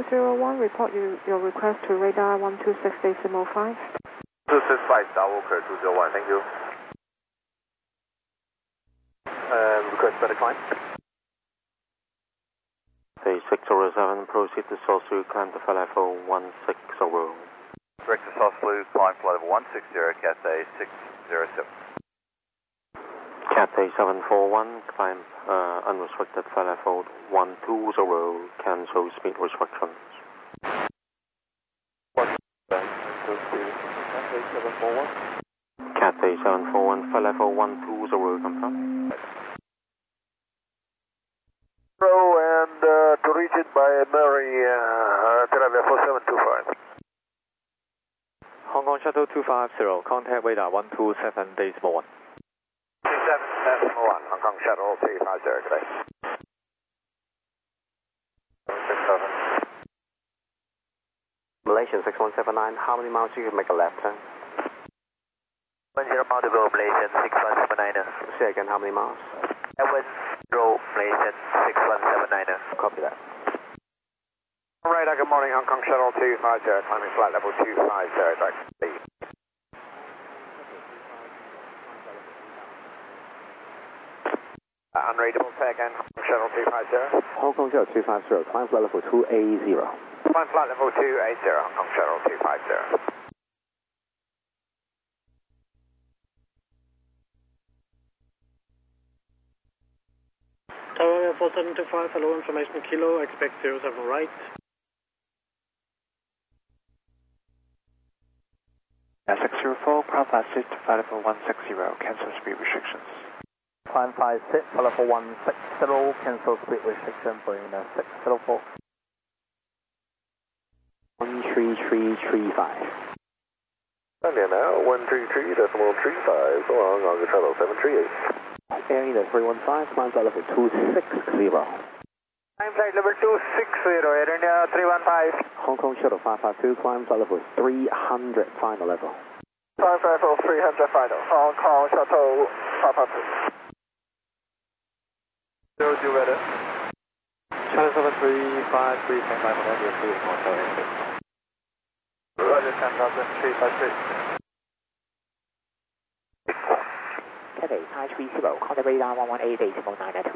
01, report your request to radar 126.5. 265, Skywalker 201, thank you. Request better climb. Say 607, proceed to source through, climb to flight level 160. Direct to South Blue, climb flight level 160, Cathay 607. Cathay 741, climb unrestricted flight level 120, cancel speed restrictions. Cathay 741, flight level 120, confirm. And to reach it by Mary, Philadelphia 4725. Hong Kong Shuttle 250, contact radar 127.1. 27.1, Hong Kong Shuttle 350, today. 67. Malaysian 6179, how many miles you can make a left turn? 10 multiple Malaysian 6179. Say again, how many miles? 10 Malaysian 6179. Copy that. Radar, good morning, Hong Kong Shuttle 250, climbing flight level 250, direct speed. Unreadable, say again, Hong Kong Shuttle 250. Hong Kong Shuttle 250, climb flight level 280. Climb flight level 280, Hong Kong Shuttle 250. Tower 4725, hello, information kilo, expect 07 right. S604, climb flight 6 to flight level 160, cancel speed restrictions. Climb 56, flight level 160, cancel speed restriction, Boeing 604. 13335. Sunday now, 133.35, so long, Hong Kong Shuttle 738. Area 315, climb flight level 260. Climb flight level 260, Air India 315. Hong Kong Shuttle 552, climb flight level 300, final level. 550, 300 final, Hong Kong Shuttle 552. 02 weather. China 735, 3 stand by for that, you're free to contact anything. Roger, 10,353. Cathay 930, contact radar 118.992.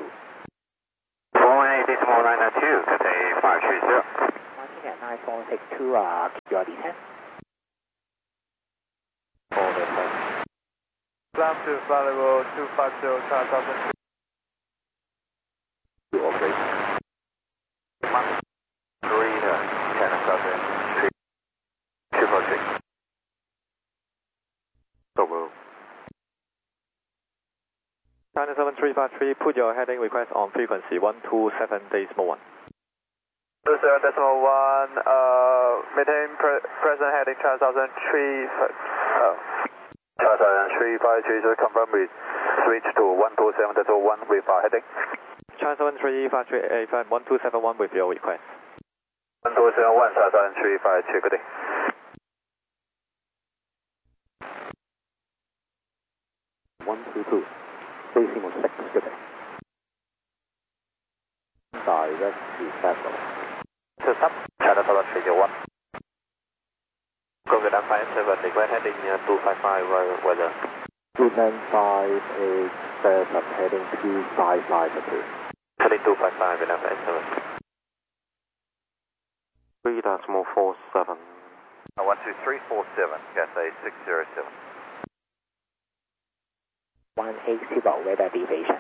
118.992, Cathay 530. Marking at 9462, keep your descent. Climb to flight level 250, China 1003. Okay. 3, China 1003. 246. Over. China 7353, put your heading request on frequency 127.1. 27.1, maintain present heading China 1003. China 1003, so confirm we switch to 127.1 with our heading. China 7353, 1271 with your request. 1271, China 1003, good day. Facing was 6, good day. Direct to Castle. To sub, China 731. Go Vietnam 57, request heading 255 weather. 29587, heading 2552. Heading 255, Vietnam 57. 3.47. 12347, Cathay 607. 180, radar deviation.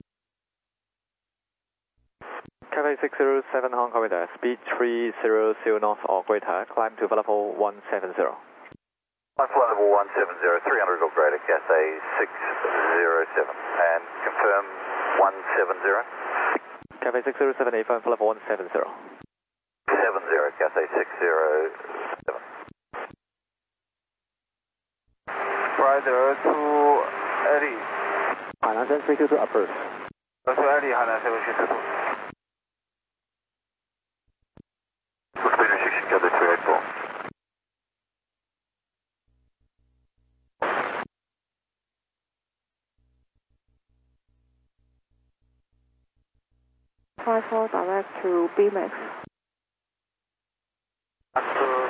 Cathay 607, Hong Kong radar, speed 300 knots or greater, climb to level 170. Flight level 170, 300 or greater, Cathay 607. And confirm 170. Cathay 607, A5 for level 170. 70, Cathay 607. Rider to Eddie. Hainan 7322 approach. To Eddie, Hainan 7322. Speed restriction, Cathay 384. Flight 4 direct to BMAX.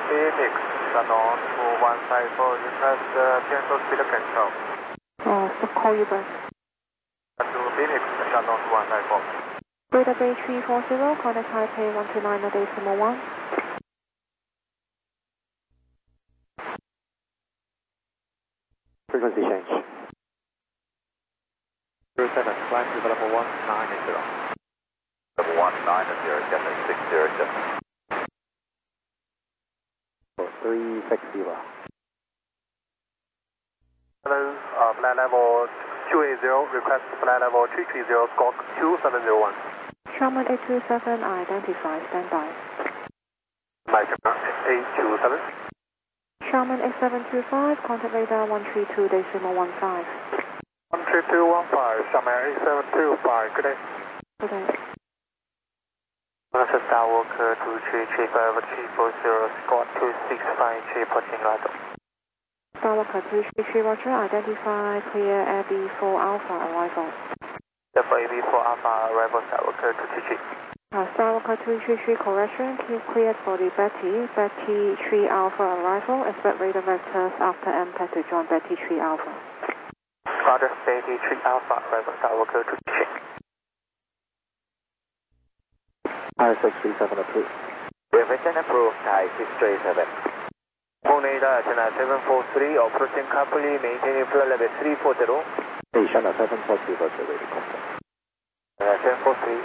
Phoenix, Shannon 2154, request cancel speed control. So call you back. To Phoenix, Shannon 2154. Radar Bay 340, contact Taipei 129.1. Frequency change. 07, climb to level 190. Level 190, Cathay 607. 360. Hello, flight level 280, request flight level 330, squawk 2701. Sherman 827, identify, standby. Mike 827. Sherman 8725, contact radar 132.15. 13215, Sherman 8725, good day. Good day. This is Skywalker 2335 340, squawk 2653, reporting radar. Skywalker 333, roger, identify, clear AB4 Alpha arrival. Therefore, AB4 Alpha arrival, Skywalker 233. Skywalker 333, correction, keep cleared for the Betty 3 Alpha arrival, expect radar vectors after MPEG to join Betty 3 Alpha. Roger, Betty 3 Alpha arrival, Skywalker 233. I637 approved. Revision approved, Thai 637. Radar, China 743, approaching carefully, maintaining flight level 340. China 743 virtual radio contact. 743.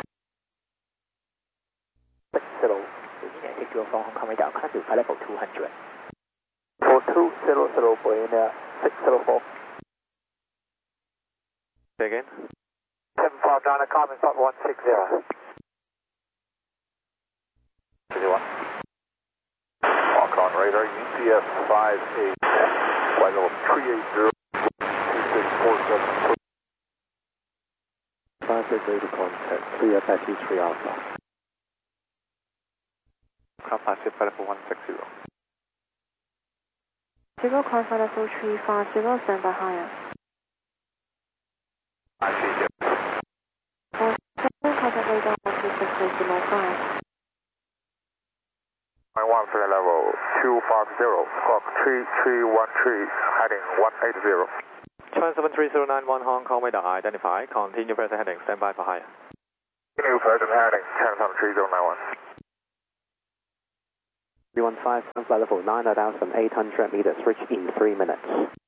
60, Union 604 Hong Kong radar, climb to flight level 200. 4200, Boeing 604. Say again. 75 down, carbon spot 160. 21. Walk on radar, UPS 58, flight level 380, 2647. 56 radio contact, clear Betty 3 Alpha. Contact flight level 160. Zero, call flight level 350, standby higher. I see you. Contact radar 126.05. My one flight level 250, squawk 3313, heading 180. China 73091 Hong Kong radar, identify, continue present heading, standby for higher. Continue present heading, China 73091. 315, flight level 9,800 meters, reach in 3 minutes.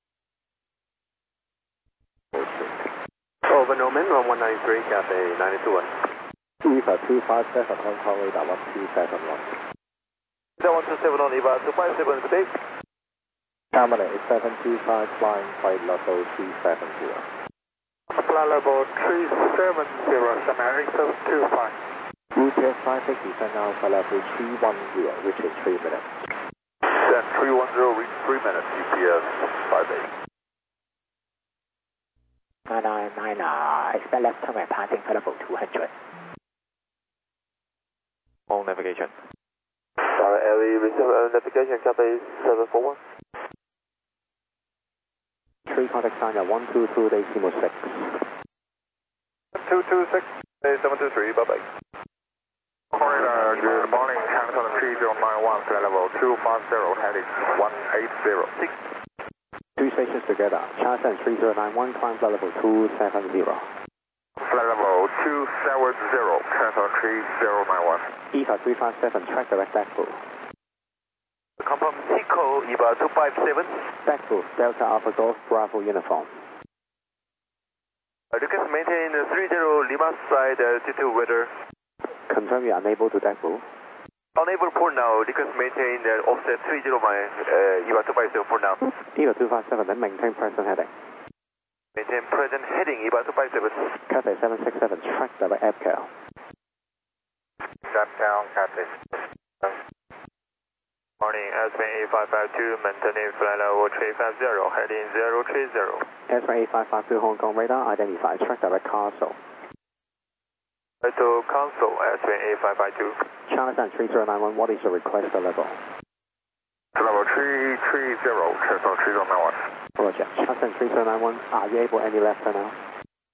Over Norman, 1193, Cathay 921. EVA 257, Hong Kong radar 1271. 127 on EVA 257, good day. Camera 8725, flying flight level 370. Flight level 370, Shanghai 8725. UPS 560, send out flight level 310, reach in 3 minutes. Then 310, reach 3 minutes, UPS 58. 999, expect left turn when passing flight level 200. On navigation. Sorry, LE receive navigation, Cathay 741. 3 contact sign at 122, decimal 6. 226, 723, bye-bye. Good morning, China 3091, flight level 250, heading 180. 2 stations together, China 3091, climb flight level 270. Flight level 270, China 3091. EVA 357, track direct backbull. Confirm Echo, EVA 257. Backbull, Delta Alpha Golf Bravo uniform. Request maintain 30 Lima side, altitude weather. Confirm you are unable to backbull. Unable for now, request maintain offset 30 my EVA 250 for now. EVA 257, then maintain present heading. Maintain present heading, EVA 257. Cathay 767, track direct APCAL. Shut down, Cathay. Morning, S-Band 8552, maintaining flight level 350, heading 030. S-Band 8552 Hong Kong radar, identify, track direct Castle. To console, S-Band 8552. China 3091, what is your request level? Level 330, China 3091. Roger. China 3091, are you able any left now?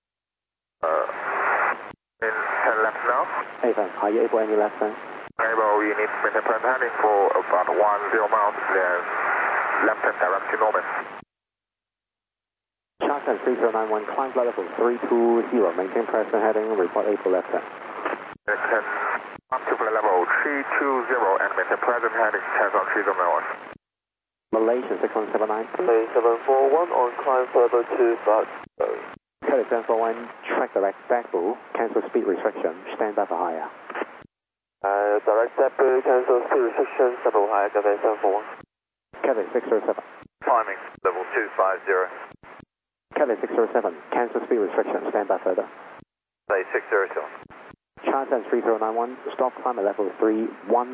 In left now? Ethan, are you able any left now? Able you need to maintain present heading for about 10 miles, then left and direct to Norman. Charleston 3091, climb flight level 320, maintain present heading, report 8 to left 10. Maintain up to flight level 320 and maintain present heading, chance on 3091. Malaysian 6179. Malay 741 on climb flight level 250. Kelly 741, track direct depot, cancel speed restriction, stand by for higher. Direct depot, cancel speed restriction, stand by for higher, Cathay 741. Kelly 607. Climbing level 250. Kelly 607, cancel speed restriction, stand by further. Say 607. Charleston 3091, stop climb at level 310.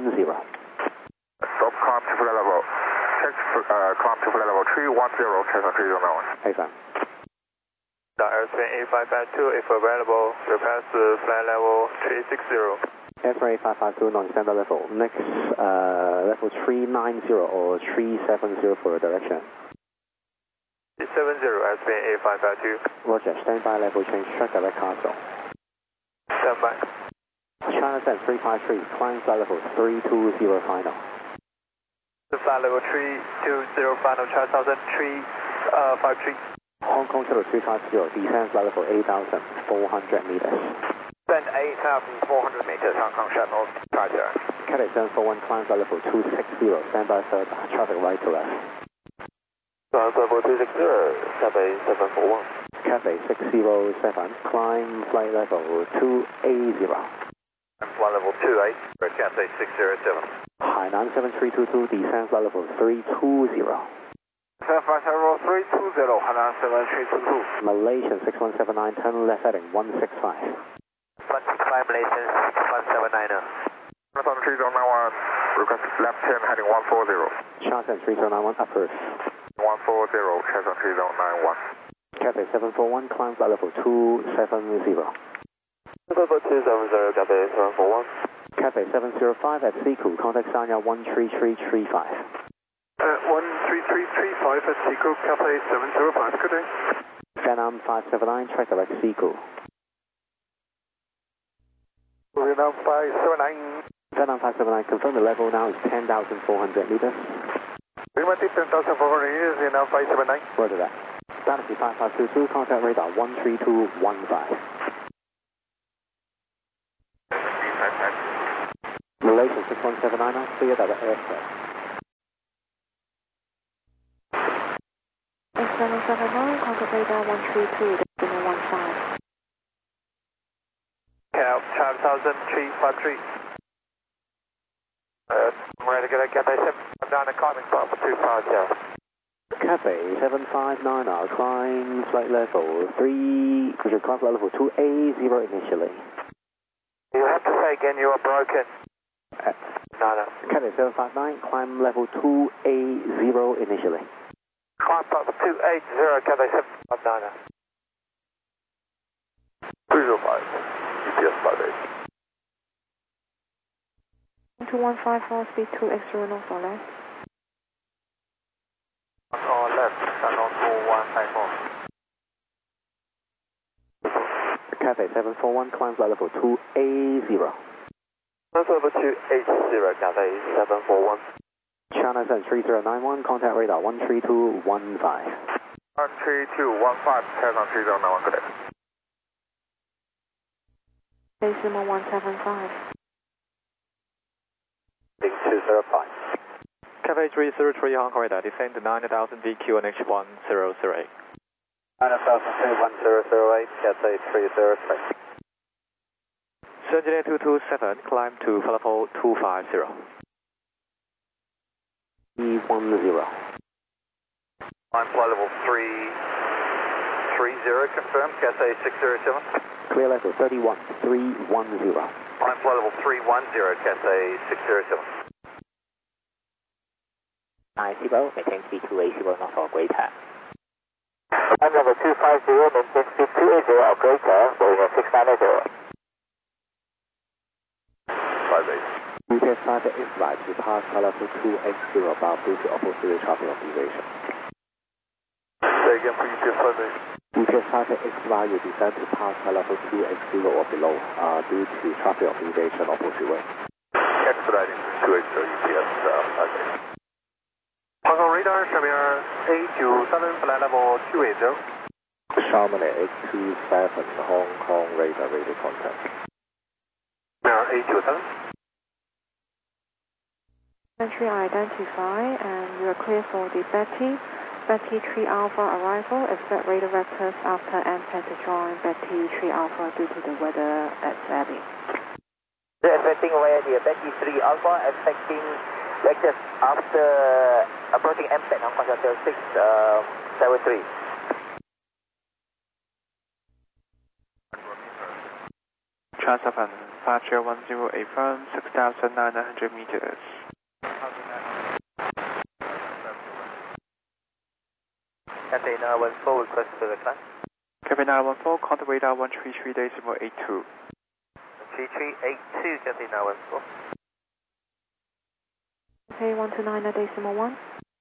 Stop climb to flight level. Climb to flight level 310, chance on 3091. Hey, Sam. Airspan 8552, if available, repass to flight level 360. Airspan 8552, non-standard level. Next, level 390 or 370 for direction. 370, Airspan 8552. Roger, stand by level change, track direct castle. Stand by. Charleston 353, climb flight level 320 final. Flight level 320 final, Charleston 353. Hong Kong Shuttle 350, descend flight level 8,400 meters. Descend 8,400 meters, Hong Kong Shuttle 350. Cathay 741, climb flight level 260, stand by further, traffic right to left. Climb flight level 260, Cathay 741. Cathay 607, climb flight level 280. Flight level 28, Cathay 607. Hainan 7322, descend flight level 320. Flight level 320, Hainan 7322. Malaysian 6179, turn left heading 165. 165 Malaysian 6179. Charleston 3091, request left 10 heading 140. Charleston 3091, approved. 140, Charleston 3091. Cathay 741, climb flight level 270. Level 270, Cathay 741. Cathay 705 at Seacool, contact Sanya 13335. 13335 at Seacool, Cathay 705, good day. Vietnam 579, track direct Seacool. Vietnam 579. Vietnam 579, confirm the level now is 10,400 meters. Primitive 10,400 meters, Vietnam 579. Roger that. Galaxy 5522, contact radar 13215. Malaysian 6179, clear direct airspace. X779, contact radar 132, decimal 15. Cal 5353. I'm ready to get a Cathay 759 and climbing flight for 250. Cathay 759, climb flight level 3, climb flight level 280 initially. You have to say again, you are broken. No. Cathay 759, climb level 280 initially. Climb flight for 280, Cathay 759. 305, GPS 58. 2154, speed 2x0 north or left. On left, stand on 4154. Cathay 741, climb flight level 280. Climb level 280, Cathay 741. China 3091, contact radar 13215. 13215, turn on 3091, good day. Decimal 175. 205. Cathay 303 Hong Kong radar, descend to 90,000 DQ on H1008. 90,008, Cathay 303. Engineer 227, climb to flight level 250. E10. Climb flight level 330, confirmed, Cathay 607. Clear level 31310. Climb flight level 310, Cathay 607. ICO, maintain speed 280 north or greater. Climb level 250, maintain speed 280 or greater, Boeing 690. 58. UK flight is right to pass flight level 280 above due to opposite traffic observation. Say again, please, GPS 58. UK flight is right to descend to pass flight level 280 or below due to traffic observation opposite way. Expediting. UPS 58. Hong Kong radar, Shamir 827, flight level 280. Chamonix 827, Hong Kong radar radio contact. Shamir 827. Entry identify, and you are clear for the Betty 3 Alpha arrival. Expect radar vectors after MPET to join Betty 3 Alpha due to the weather at Abbey. Expecting via the Betty 3 Alpha, expecting vectors after approaching MPET on Consortium 673. Transfer 5010 firm, 6,900 meters. Cathay 914, request to the class. Cathay 914, contact radar 133.82. 3382, Cathay 914. Okay, 129.1.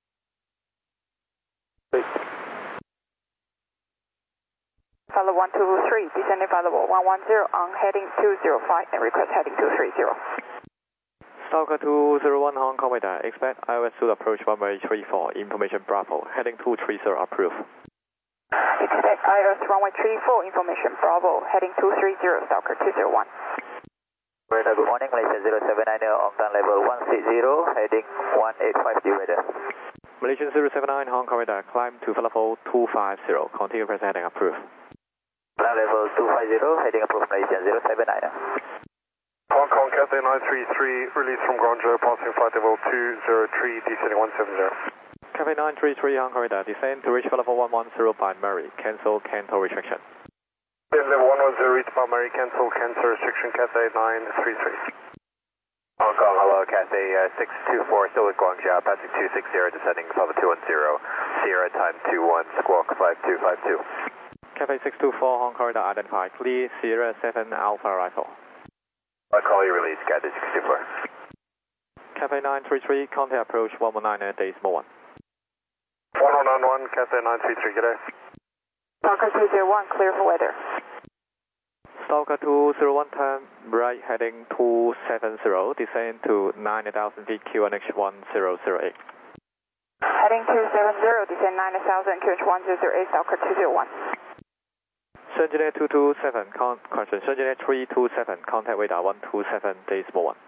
Follow 123, descending follow 110 on heading 205 and request heading 230. Stalker 201 Hong Kong radar, expect IOS to approach runway 34, information Bravo, heading 230 approved. Expect IOS runway 34, information Bravo, heading 230, Stalker 201. Radar, good morning, Malaysia 079 on down level 160, heading 1850 radar. Malaysian 079 Hong Kong radar, climb to level 250, continue press heading approved. Ground level 250, heading approved, Malaysia 079. Hong Kong Cathay 933, release from Guangzhou, passing flight level 203, descending 170. Cathay 933 Hong Kong radar, descend to reach level 110 by Murray, cancel restriction. Level 110, reach by Murray, cancel restriction, Cathay 933. Hong Kong, hello, Cathay 624, still with Guangzhou, passing 260, descending level 210, Sierra time 21, squawk 5252. Cathay 624 Hong Kong radar identified, clear Sierra 7 Alpha arrival. I'll call you release, Cathay 624. Cathay 933, contact approach 119 at decimal 1. 1091, Cathay 933, good day. Stalker 201, clear for weather. Stalker 201, turn right heading 270, descend to 9,000 feet QNH 1008. Heading 270, descend 9,000, QNH 1008, Stalker 201. Engineer 227, correction, Engineer 327, contact radar 127, decimal 1.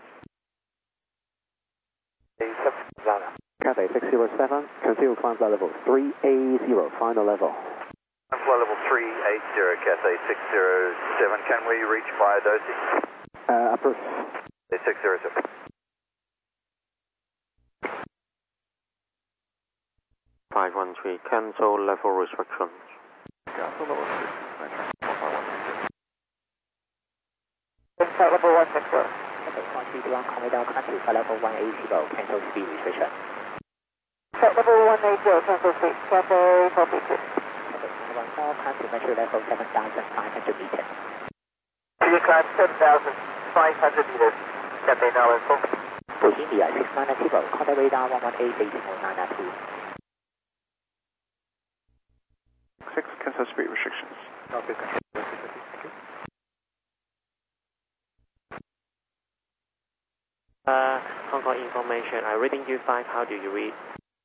Cathay 607, continue climb flight level 380, final level. Flight level 380, Cathay 607, can we reach by Dosi? Approved. 607. Cancel level restrictions. Cancel level 3. Flight level 160. Cathay 131, Hong Kong radar, contact flight level 180, cancel speed restriction. Flight level 180, cancel speed, Cathay 432. Cathay 914, climb to metro level 7,500 meters. Clear climb 7,500 meters, Cathay 914. Pushing the 6990, contact radar 118, decimal 992. 6, cancel speed restrictions. Okay, control. Thank you. Hong Kong information, reading U5, how do you read?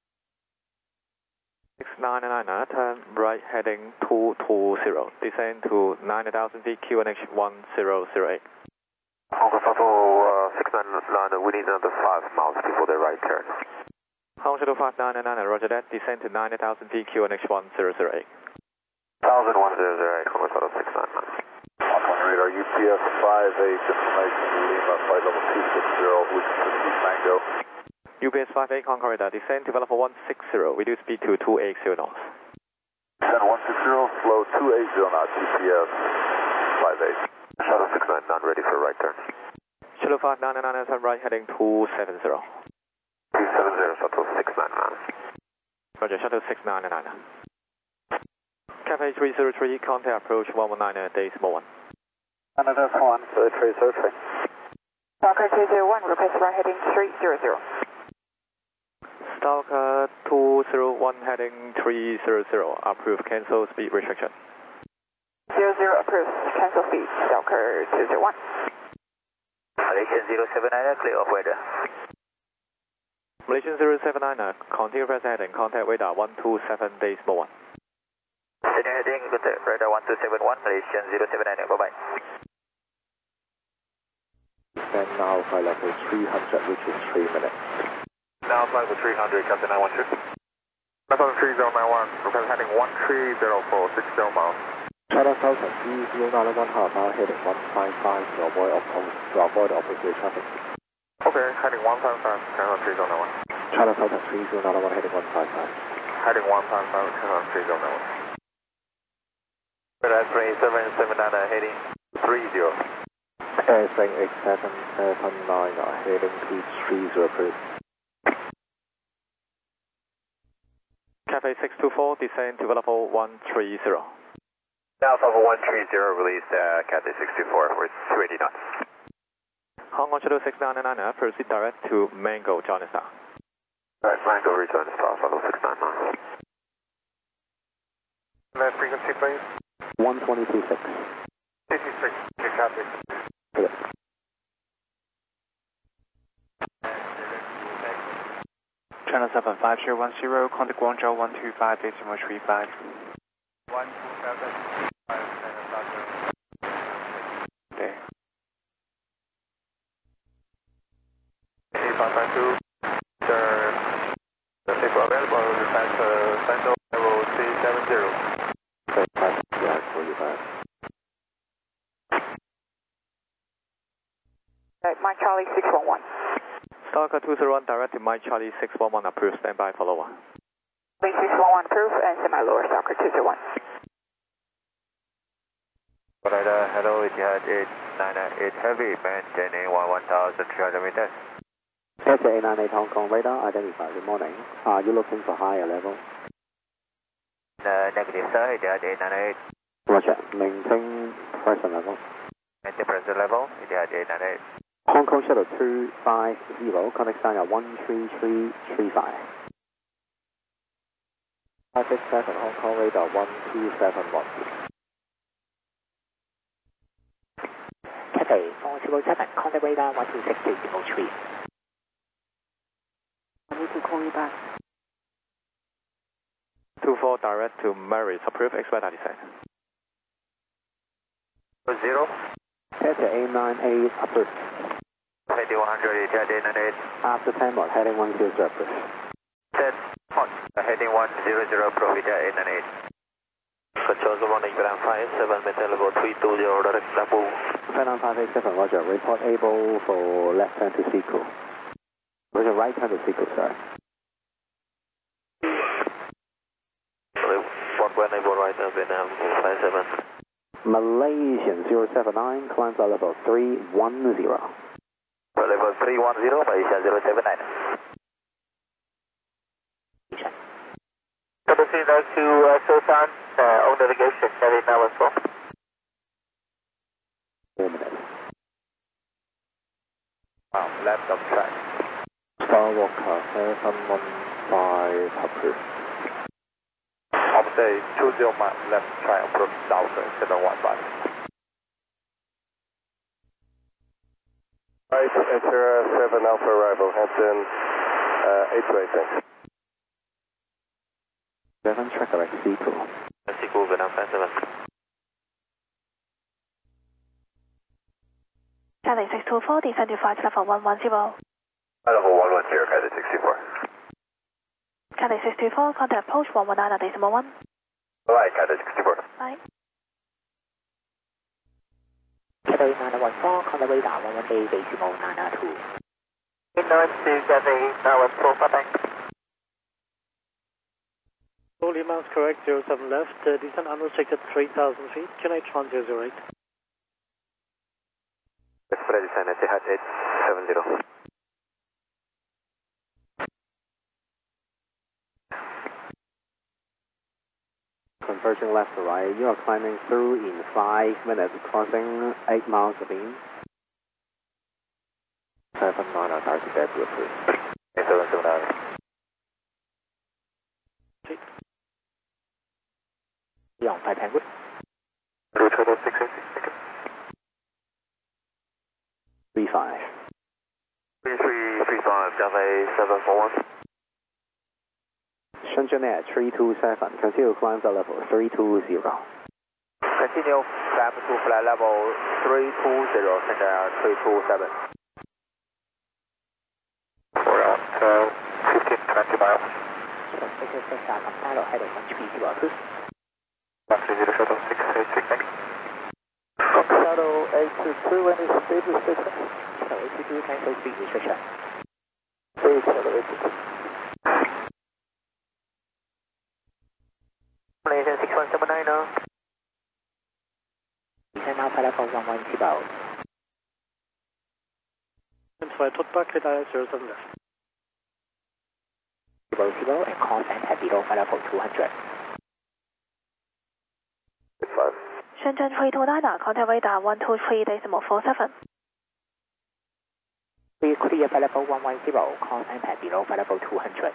699, turn right heading 220, descend to 9,000 feet QNH 1008. Hong Kong Bravo 699, we need another 5 miles before the right turn. Hong Kong 599, roger that, descend to 9,000 feet QNH 1008. 1,108, Hong Kong Bravo 699. Hong Kong radar UPS 58, information Lima, flight level 260, we can proceed Mango. UPS 58 Hong Kong radar, descend to level 160, reduce speed to 280 knots. Descend 160, flow 280 knots, UPS 58. Shuttle 699, ready for right turn. Shuttle 599, turn right heading 270. 270, Shuttle 699. Roger, Shuttle 699. Cathay 303, contact approach 119 at decimal 1. Canada 1, 303. Stalker 201, request right heading 300. Stalker 201 heading 300, approved, cancel speed restriction. 00 approved, cancel speed, Stalker 201. Malaysian 079, clear of weather. Malaysian 079, continue press heading, contact radar 127.1. Senior heading, contact radar 1271, Malaysian 079, bye-bye. Descend now flight level 300, which is 3 minutes. Now flight level 300, Captain 912. Level 3091, request heading 1304, 60 miles. China Southern 3091 half hour heading 155 to avoid opposite traffic. Okay, heading 155, China 3091. China Southern 3091 heading 155. Heading 155, China 3091. Airplane 779 heading 30. Airplane 8779 heading to 30 approved. Cathay 624, descend to level 130. Now level 130, release Cathay 624, we're 280 knots. Hong Kong Shuttle 699, proceed direct to Mango, Johnny Star. Alright, Mango, return to Star, level 699. Net frequency, please. 122.6. 56, you copy. Good. Channel 75010, contact Guangzhou 125.35. 127, Okay. 8552, the people available, defense Central level 370. Mike Charlie 611. Stalker 201, direct to Mike Charlie 611, approved, standby, follow on. Link 611 approved and semi-lower Stalker 201. Hello, Etihad 898 Heavy, maintaining 1,300 meters. Delta 898 Hong Kong radar, identified. Good morning. Are you looking for higher level? Negative, sir, Etihad 898. Roger. Maintain present level. Maintain present level, Etihad 898. Hong Kong Shuttle 250, contact sign at 13335. 567 Hong Kong radar 1271. Cathay 4007, contact radar 1262.3. I need to call you back. 24, direct to Mary's, approved, expect descent. 0. Delta 898 approved. Heading 100, Etihad 898. After 10 more, heading 100 approved. 10 on, heading 100, approved, Etihad 898. Control, good morning, Vietnam 57, maintain level 320, direct level. Vietnam 587, roger. Report able for left turn to Seacool. Roger, right turn to Seacool, sir. Report when able, right turn, Vietnam 57. Malaysian 079, climb flight level 310. Level 310, Malaysia 079. Courtesy note to Sultan, on navigation, heading now as well. 4 minutes. Left of track. Star Walker 715 approved. Update 20 miles, left track, approach south 715. Right, enter 7 Alpha arrival, Hampton 828. 7 track direct Seacool. Seacool, Vietnam 57. Cathay 624, descend to flight level 110. Level 110, Cathay 64. Cathay 624, contact approach 119.1. Bye, Cathay 64. Bye. Cathay 914, contact radar 118.992. Ignorance to Cathay 914, bye-bye. All emails correct, 07 left, descent unrestricted 3,000 feet, QNH 1008. Express descent, Etihad 870. Converging left to right, you are climbing through in 5 minutes, crossing 8 miles of beam. 79 are target dead to approve. 779. Beyond 5 Penguin. Route 686. 35. 3335, Cathay 741. Shenzhen Air 327, continue climb to level 320. Continue climb to flight level 320, Shenzhen Air 327. We're at 1520 miles. Heading 130. 130 shuttle 686. Shuttle 822, when is speed restriction? Shuttle 822, cancel speed restriction. Please, Shuttle 822. Malaysian 6179 now. Descend now, flight level 110. And flight Tutbach, cleared IS 07 left. Zero, and call center below flight level 200. 5. Shenzhen 329, contact radar 123.47. We clear flight level 110, call center below flight level 200.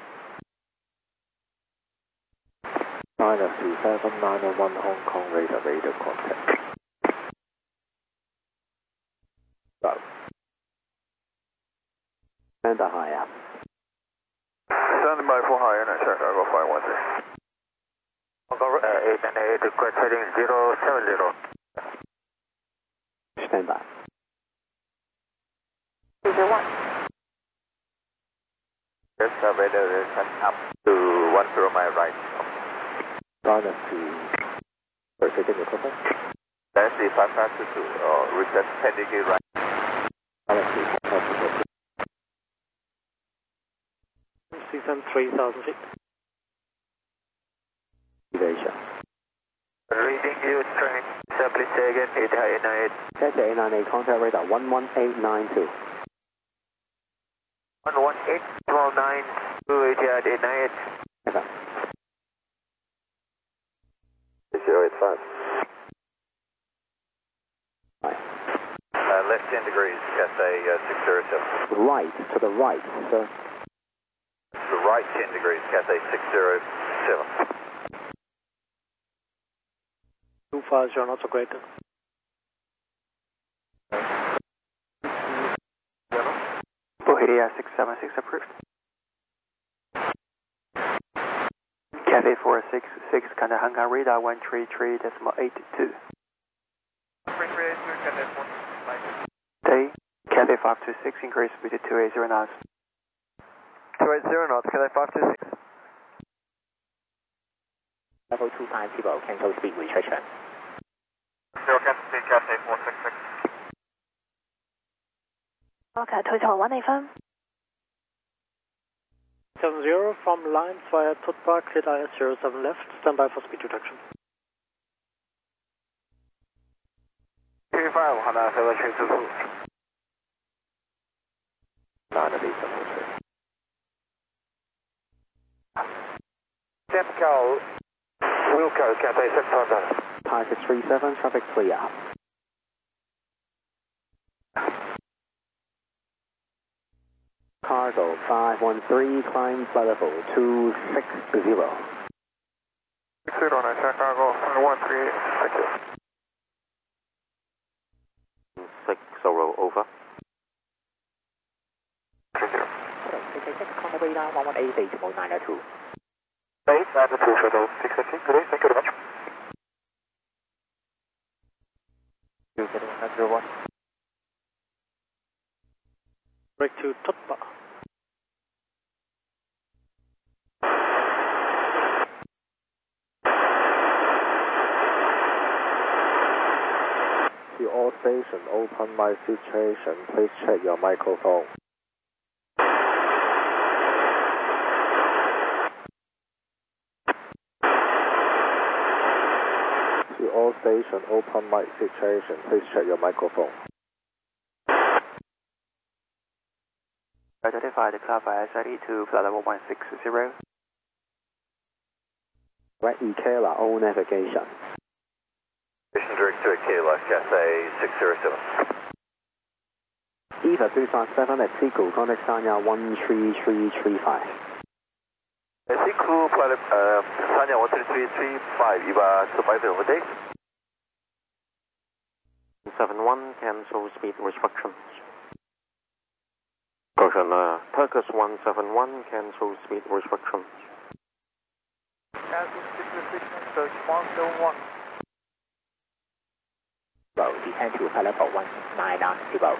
China 27901 Hong Kong radar contact. Go. And a higher. Standing by for higher, and Chicago 513. Hong Kong 898, request heading 070. Stand by. 201. Yes, radar is up to 10 mile right. China 2. Sorry, say again, your total? That's the 5522, request heading right. China 2, contact to Descend 3,000 feet. Asia. Reading you, train. Simply say again, 898. That's 898, contact radar 11892. 11829, 898. Okay. 085. Right. Left 10 degrees, Cathay 607. Right, to the right, sir. To the right 10 degrees, Cathay 607. 250 knots or greater. Bohemia 676 approved. Cathay 466, contact Hong Kong radar 133.82. Day, Cathay 526, increase speed to 280 knots. 280 knots, Cathay 526. Level 250, cancel speed restriction. Zero cancel speed, Cathay 466. OK， 退錯揾你分。 70 from lines via Tutbach, cleared IS 07 left, stand by for speed reduction. 35, Honda 7322. China 703. Temco, Wilco, Cathay 600. Target 37, traffic clear. Cargo 513, climb flight level 260. 609, Chicago 138, thank you. 60 over. 30. 666, contact radar 118, decimal 902. 892, shuttle 650, good day, thank you very much. You're getting 901. Break to Tutbach. To all station, open my situation. Please check your microphone. To all station, open my situation. Please check your microphone. Identify the cloud by SID to flight level 160. Right, Ikela, all navigation. Mission direct to Ikela, Cathay 607. EVA 357 at Siku, contact Sanya 13335. Siku, flight Sanya 13335, EVA 250 over day. 71, cancel speed restrictions. Caution, Turkish 171, cancel speed restriction. Cancel speed restriction, Turkish 171. Well, descend to level 190.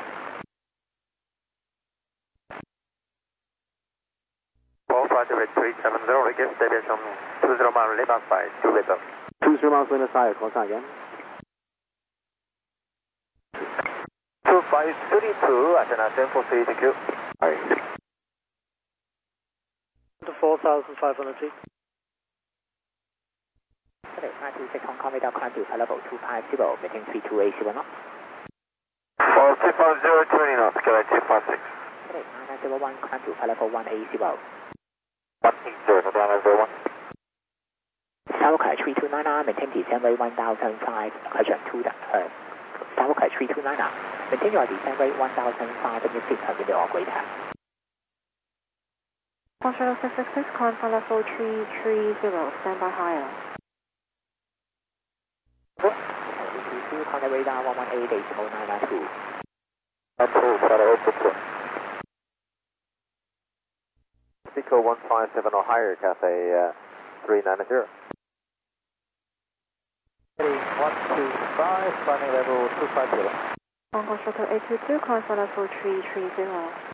370, request deviation 20 miles limit by 2 meter. 20 miles limit side, call sign again. 2532, Athena 1043, thank you. Alright. 4,500 feet. Okay, 926 Hong Kong, radar climb to level 250, maintain 3280 knots. 250, 20 knots, KLA 256. Okay, 9901, climb to level 180. 180, November 01. Skywalker 3299, maintain descent rate 1005, correction 2, Skywalker 3299, maintain your descent rate 1005 feet per minute or greater. Shuttle 666, climb for level 330, stand by higher. 222, contact radar 118.992. Pico 157 or higher, Cathay 390. 125, climbing level 250. Hong Kong Shuttle 822, climb for level 330.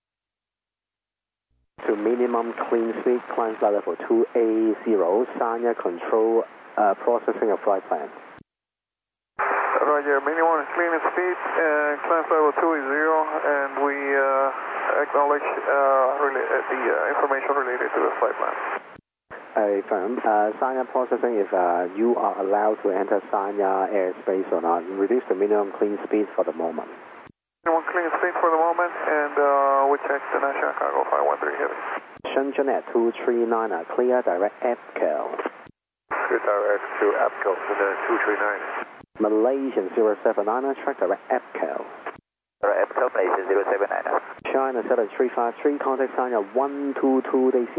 To minimum clean speed, climb flight level 2A0, Sanya control processing of flight plan. Roger, minimum clean speed, climb level 2 is 0, and we acknowledge the information related to the flight plan. Affirm. Sanya processing if you are allowed to enter Sanya airspace or not. Reduce the minimum clean speed for the moment. Minimum clean speed for the moment, and we check the National Cargo 513 heavy. Shenzhen at 239, clear direct APCAL. Clear direct to APCAL, Shenzhen 239. Malaysian 079, track direct APCAL. APCAL, Malaysian 079. China 7353, contact Sanya 122.6.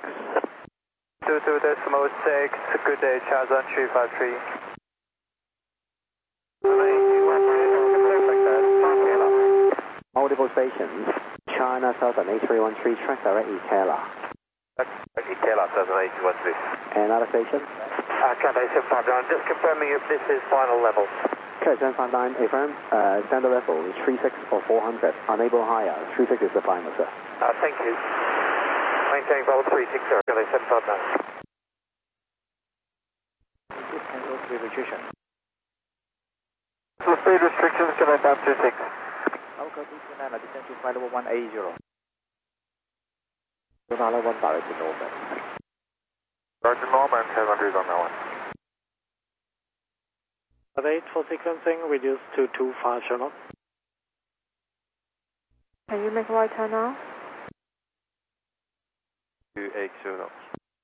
22.6, good day, Charles 1353. Multiple stations. China Southern 8313, track direct Ikela. Ikela, Southern 8313. Another station. Cathay 759, just confirming if this is final level. Okay, 759, affirm. Standard level 36 or 400. Unable higher. 36 is the final, sir. Thank you. Maintaining level 360, Cathay 759. Cancel speed restriction. Speed restrictions, Cathay 526. Alpha 229, descend to flight level 180. 1 direct to Norman. Roger, Norman, 700 on that one. At 8 for sequencing, reduce to 25 knots. Can you make a right turn now? 280 knots.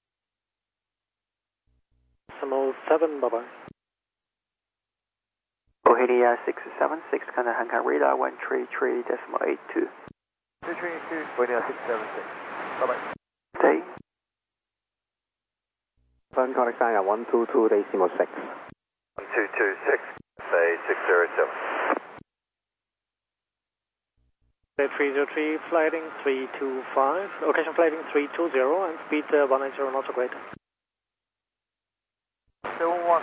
Decimal 7, bye-bye. Bohemia 676, contact Hong Kong radar 133.82. 232, Bohemia 676. Bye-bye. Stay. Fun contact Sanya 122.6. 1226, say 607. 303, flighting 325, occasion flighting 320, and speed 180 knots or greater. 71.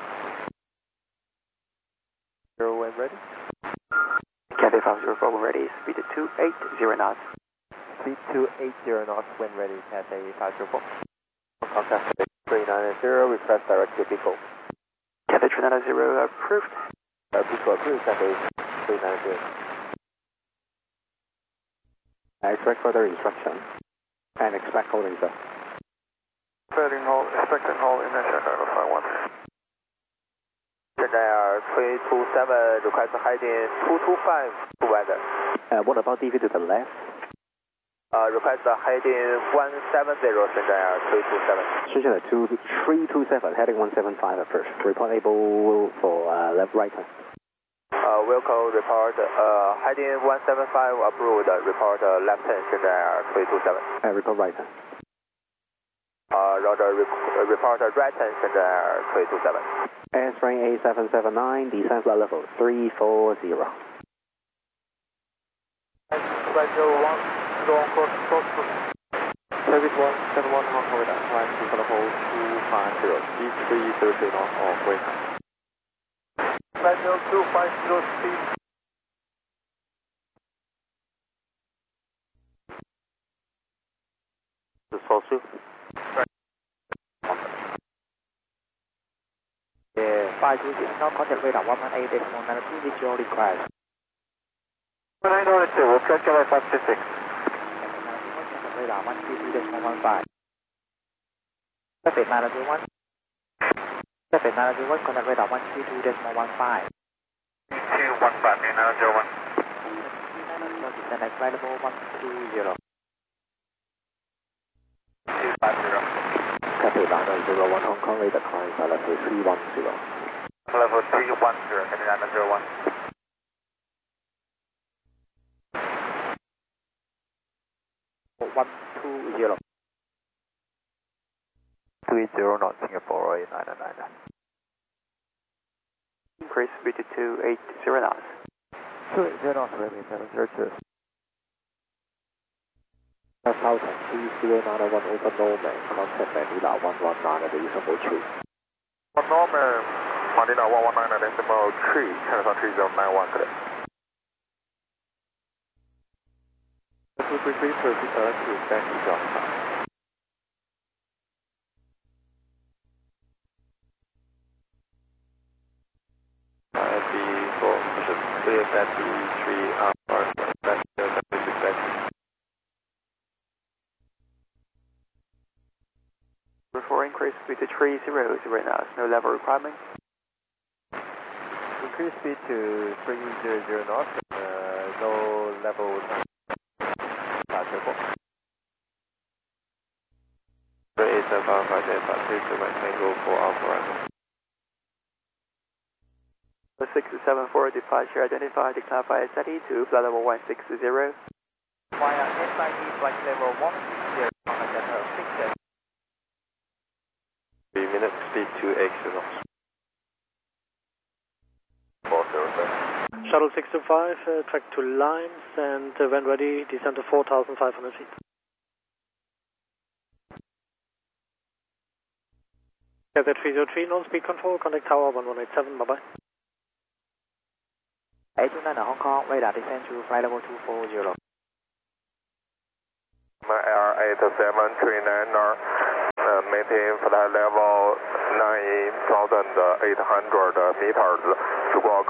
0 when ready. Cathay 504 when ready, speed 280 knots. Speed 280 knots when ready, Cathay 504. Contact 390, request direct to Pico. Cathay 390 approved. Pico approved, Cathay 390. I expect further instruction. And expect holding, sir. Expecting hold in National Cargo 513. 现在327, request heading 225 to weather. What about DV to the left? Request heading 170, 现在327. Shenzhen at 327, heading 175 at first. Report able for left right turn. Wilco report heading 175 approved, report left turn, 现在327. Report right turn. Roger, report right turn, 现在327. Airstream A779, descent flight level 340. Flight 01, on course, Service 171 Hong Kong radar, climb to level 250, D300 knots or greater. Level 250 speed. The Sosu. Yeah, 520 knots, contact radar 118.92 with your request. 902, we'll check LA 526. Radar 122.15. Traffic 901. Traffic 901, contact radar 122.15. 215, 901. Descend at flight level 120. 250. Traffic 901, Hong Kong radar climb by level 310. Level 310, heading 901. 120. 30 knots, Singapore 999. Increase speed to 280 knots. 280 knots, Remy 702. Southern 3091 over Norman, contact Manila 119 at decimal 3. Norman, Manila 119 at decimal 3, China 3091, correct. 233, proceed to Stanley Johnson. Clear Battery 3 Alpha, Before increase speed to 300 knots, no level requirement. Increase speed to 300 knots, no level. There is a Alpha Delta 3 to maintain go for Alpha. 674 departure identified, declare fire steady to flight level 160. Via SID flight level 160, contact 6. 3 minutes, speed 280 knots. 407. Shuttle 625, track to lines, and when ready, descend to 4,500 feet. Cathay 303, non-speed control, contact tower 1187, bye-bye. 829 Hong Kong, radar descend to flight level 240. Air 8739, maintain flight level 9,800 meters, squawk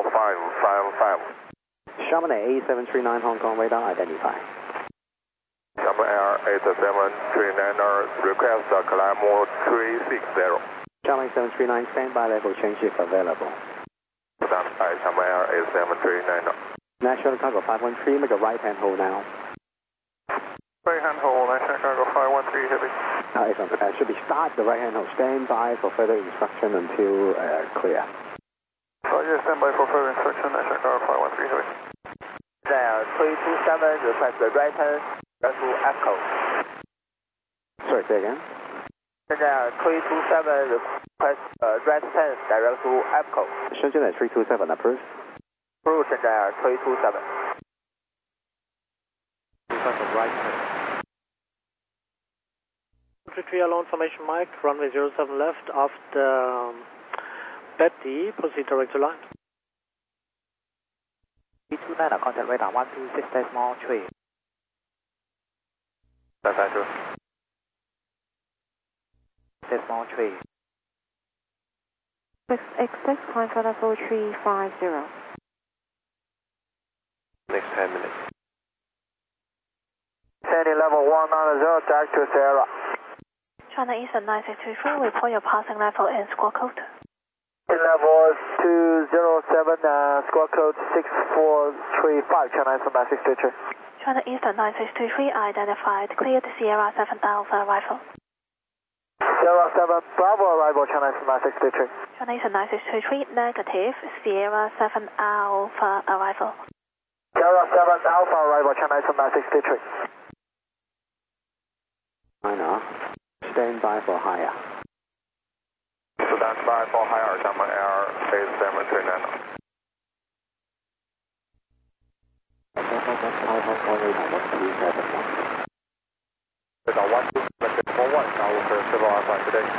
4555. Sherman A739 Hong Kong, radar identify. Sherman Air 8739, request climb 360. Sherman 739, standby level change if available. Standby, Sherman Air 8739. National Cargo 513, make a right hand hold now. Right hand hold, National Cargo 513 heavy. Should be start the right hand hold. Stand by for further instruction until clear. Yeah, stand by for further instruction, National Cargo 513 heavy. There, 327, request the right hand, to Echo. Sorry, say again. There, 327, request right hand, direct to Echo. Shenzhen at 327, approved. Approved, there, 327. Right hand. 3 alone formation Mike, runway 07 left, after Betty, proceed direct to line. 329, contact radar 126.3. Decimal 3. 666, climb for level 350. Next 10 minutes. Sandy level 190, direct to Sierra. China Eastern 9624, report your passing level and squawk code. Level 207, squawk code 6435, China Eastern 9623. China Eastern 9623, identified, cleared Sierra 7 Alpha arrival. Sierra 7 Bravo arrival, China Eastern 9623. China Eastern 9623, negative, Sierra 7 Alpha arrival. Sierra 7 Alpha arrival, China Eastern 9623. China, stand by for higher. Stand by for higher, Sherman Air 8739. Okay. Hong Kong radar 1271. Radar 1241, now Walker 715 today.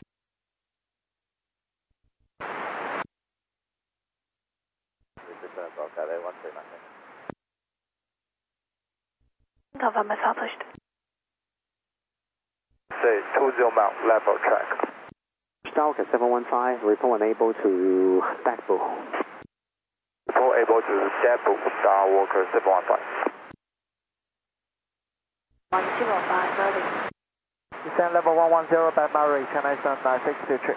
Confirm as published. Say 20 mile level track. Stalker 715, report unable to Dagbo. Report able to Dagbo, Star Walker 715. 105, Murray. Descend level 110, back Murray, Chennai Sun 9623.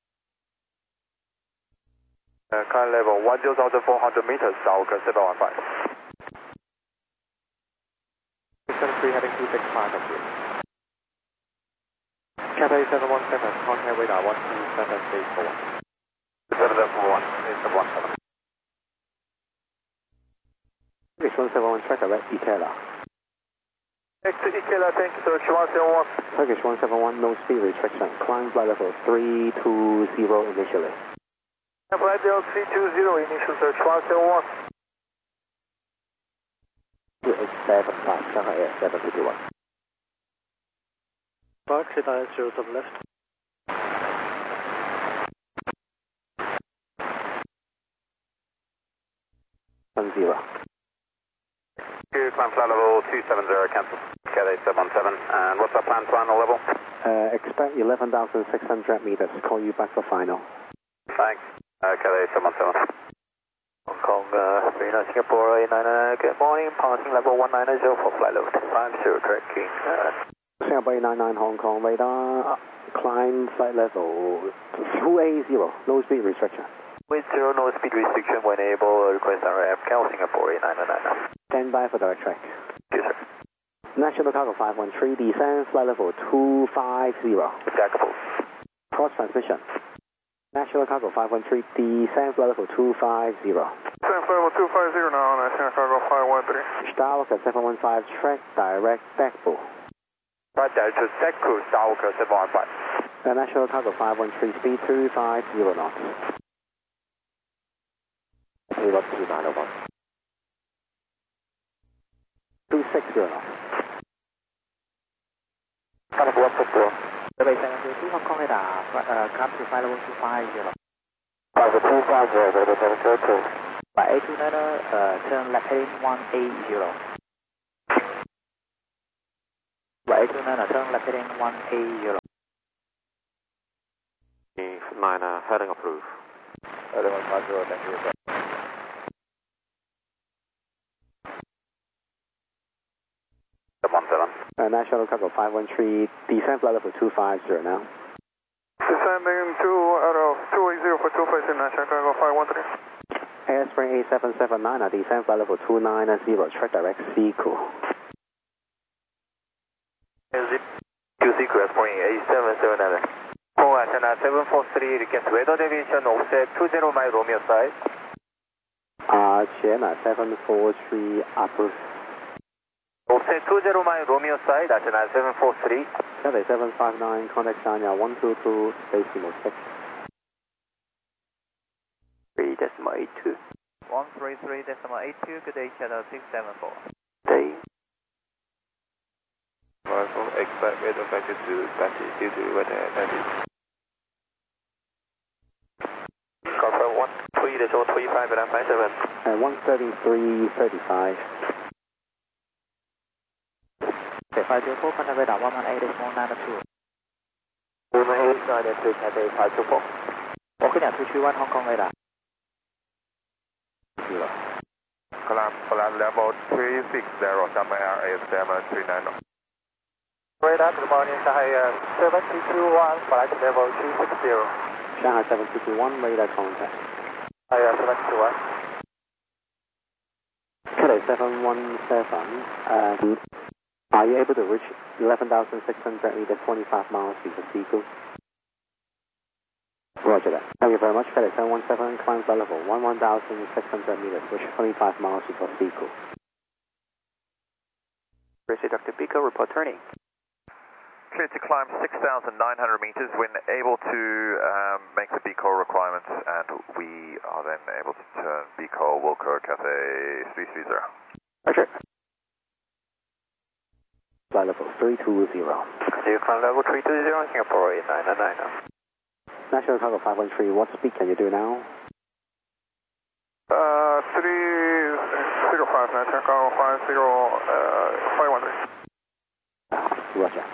Climb level 10,400 meters, Star Walker 715. 673 heading 265 up here. Cathay 717, contact radar 12784. 741, 817. Turkish 171, track direct Ikela. Exit Ikela, thank you, sir, 171. Turkish 171, no speed restriction. Climb flight level 320 initially. Flight level 320, initial search 171. 287, Shanghai Air 751. Park, Sita 07 left. Sun 0. Climb flight level 270, cancel. Cathay 717, and what's our plan final level? Expect 11,600 meters. Call you back for final. Thanks. Cathay 717. Hong Kong, Marina, Singapore, 899, good morning, passing level 190 for flight level 250, tracking. Singapore 899, Hong Kong radar, climb flight level 280, no speed restriction. With 0, no speed restriction, when able, request RF, Cal Singapore 899. Stand by for direct track. Yes, sir. National Cargo 513, descend flight level 250. Jackable. Cross transmission. National Cargo 513, descend flight level 250. Descend flight level 250 now, National Cargo 513. Starwalker 715, track direct Dagbo. Right direct to Dagbo, Starwalker 715. National Cargo 513, speed 250 knots. 32901. 260 knots. Cargo 160. Survey 722, Hong Kong radar, come to flight level 250. Cargo 250, Survey 722. By 829, turn left heading 180. By 829, turn left heading 180. 9, heading approved. Heading 150, thank you, sir. National Cargo 513, descend flight level 250 now. Descending 2 out of 280 for 250, National Cargo 513. Airspring 8779, descend flight level 290, track direct Seacool. QC Airspring 8779. Hong antenna 743, request weather deviation offset 20 mile Romeo side. China 743, approved. Offset 20 mile Romeo side, antenna 743. Cathay 759, contact China 122, decimal 6. 3.82. 133.82, good day, Channel 674. Day. Arrival, expect weather affected to Betty due to weather Betty. Confirm 13.35 and 57. 133.35. Okay, 504, contact radar 118.92. 118.92, Cathay 524. Walking at 231, Hong Kong radar. Climb level 360, Shanghai Air 739. Radar, good morning, Shanghai Air 7221, flight level 360. Shanghai 7221, radar contact. Shanghai Air 721. Cathay 717, are you able to reach 11,600 meters, 25 miles before Seacool? Roger that. Thank you very much. Cathay 717, climb flight level 11,600 meters, which 25 miles before Seacool. Gracie, Dr. Pico, report turning. Clear to climb 6,900 meters when able to make the BCO requirements, and we are then able to turn BCO Wilco Cathay 330. Roger. Flight level 320. Continue climb level 320, Singapore 8999 now. National Cargo 513, what speed can you do now? 305, National Cargo 513. Roger.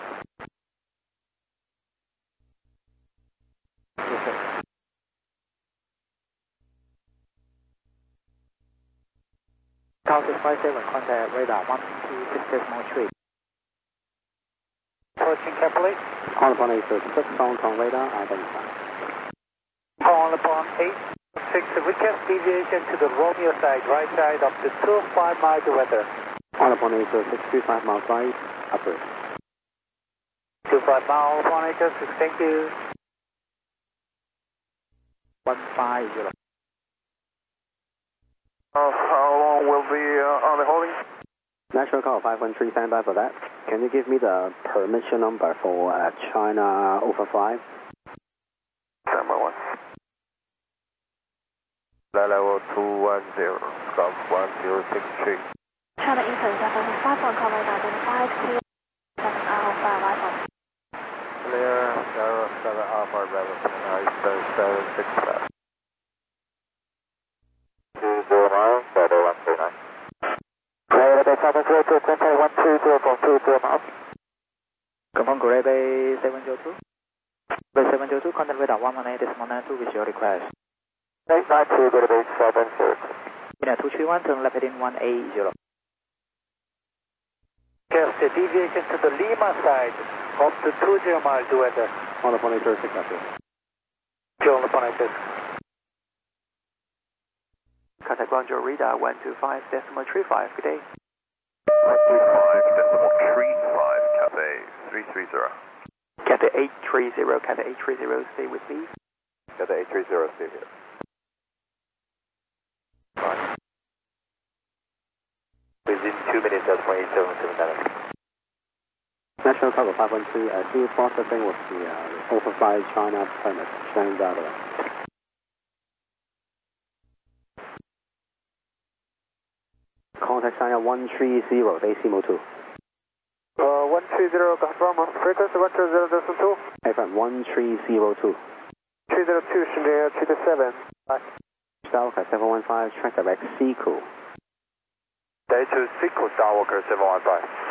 Tower 657, contact radar 126.3. Approaching carefully. On upon 836, Hong Kong radar, identify. On upon 866, request deviation to the Romeo side, right side up to 25 miles to weather. On upon 836, 25 miles right, upward. 25 miles, 186, thank you. 150. How long will be on the holding? National Cargo 513, stand by for that. Can you give me the permission number for China overfly? Standby 1. Level 210, Golf 1063. China Eastern 755 on cover identified, clear 7 Alpha arrival. Clear 07 Alpha level 765. 209, Shadow 139. Gray Bay 702, contact 120.20 miles. Confirm Gray Bay 702. Bay 702, contact radar 118.92 with your request. 892, Gray Bay 702. 231, turn left heading 180. Request deviation to the Lima side up to 20 miles to weather. On upon 836, upward. On upon 836. Contact ground your radar 125.35. Good day. 125.35, Cathay 330. Cathay 830, Cathay 830, stay with me. Cathay 830, stay here. Fine. Within 2 minutes at 2779. National Cargo 513, still processing with the overfly China permit, standing by the way. Contact China 130, Decimo 2. 130, confirm, frequency 120.2. FM 1302. 302, Shanghai 327. Skywalker 715, track direct, Seacool. Day 2, Seacool, Skywalker 715.